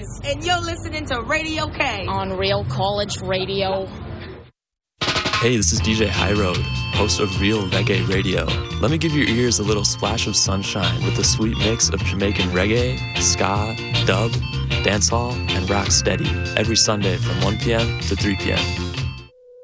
is. And you're listening to Radio K on Real College Radio. Hey, this is DJ High Road, host of Real Reggae Radio. Let me give your ears a little splash of sunshine with a sweet mix of Jamaican reggae, ska, dub, dancehall, and rock steady every Sunday from 1 p.m. to 3 p.m.